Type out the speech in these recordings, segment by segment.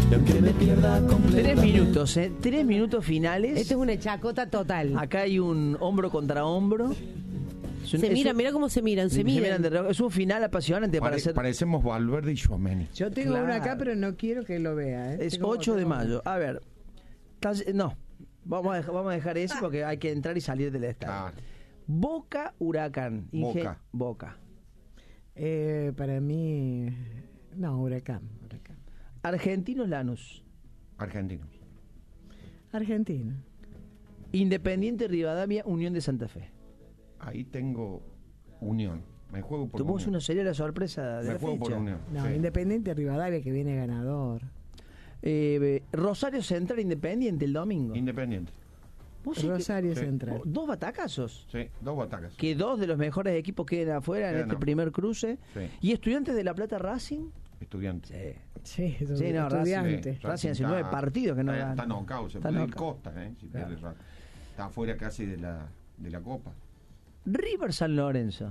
Y aunque me pierda completamente. 3 minutos finales. Esto es una chacota total. Acá hay un hombro contra hombro. Mira cómo se miran, se miran. Es un final apasionante para hacer. Parecemos Valverde y Tchouaméni. Yo tengo Claro. una acá, pero no quiero que lo vea. Es 8 de mayo. A ver. No. Vamos a dejar eso porque hay que entrar y salir del estadio. Claro. Boca, Huracán. Boca. Para mí, no, Huracán. Argentinos, Lanús. Argentinos. Argentina. Independiente, Rivadavia, Unión de Santa Fe. Ahí tengo Unión. Me juego por Tuvimos Unión. una serie de la sorpresa de Me la juego fecha. por Unión. No, Sí. Independiente Rivadavia que viene ganador. Rosario Central, Independiente el domingo. Independiente. ¿Vos sí Rosario sí. Central. dos batacazos. Sí, 2 batacas. Que 2 de los mejores equipos queden afuera en Quedan este afuera. primer cruce. Sí. ¿Y Estudiantes de La Plata, Racing? Estudiante. Sí, Sí, no, estudiante. Racing hace 9 partidos que no gana. Está knockout, se Está puede ir knockout. Costa, si Claro. pierde rato. Está afuera casi de la Copa. River, San Lorenzo.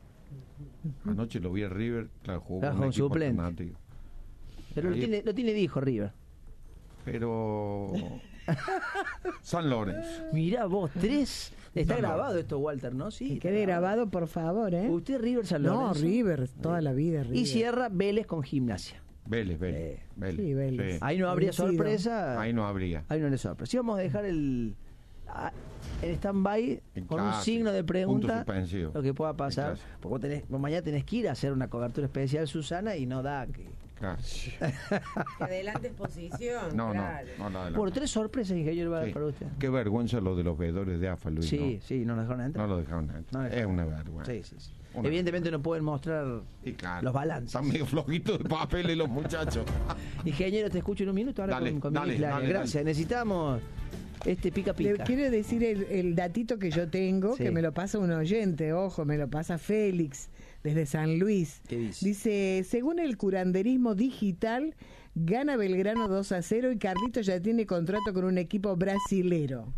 Anoche lo vi a River, claro, jugó Claro, con un con equipo suplente. alternativo. Pero lo Ahí- tiene hijo River. Pero San Lorenzo. Mirá vos, 3. Está San grabado Lorenzo. esto, Walter, ¿no? Sí. Que está quede grabado, por favor, ¿eh? Usted River, San No, Lorenzo. River, toda la vida River. Y cierra Vélez con Gimnasia. Vélez. Sí, Vélez. Sí. Ahí no habría Coincido. sorpresa. Ahí no habría. Ahí no le sorpresa. Sí, vamos a dejar el stand-by con un Claro, signo de punto pregunta suspensivo. lo que pueda pasar. Claro. Porque vos mañana tenés que ir a hacer una cobertura especial, Susana, y no da que... Claro. Que adelante exposición. No, claro. no adelante. Por 3 sorpresas, ingeniero, Sí. para usted. Qué vergüenza lo de los veedores de AFA, Luis. Sí, sí, no nos dejaron entrar. No lo dejaron entrar. No Es dejaron. una vergüenza. Sí, sí, sí. Una Evidentemente no pueden mostrar Sí, claro. los balances. Están medio flojitos de papeles los muchachos. Ingeniero, te escucho en un minuto ahora Dale, con dale, Miguel Claria. dale, Gracias. dale. Necesitamos pica Le pica. quiero decir el datito que yo tengo, Sí. que me lo pasa un oyente, ojo, me lo pasa Félix, desde San Luis. ¿Qué dice? Dice, según el curanderismo digital, gana Belgrano 2-0 y Carlitos ya tiene contrato con un equipo brasilero.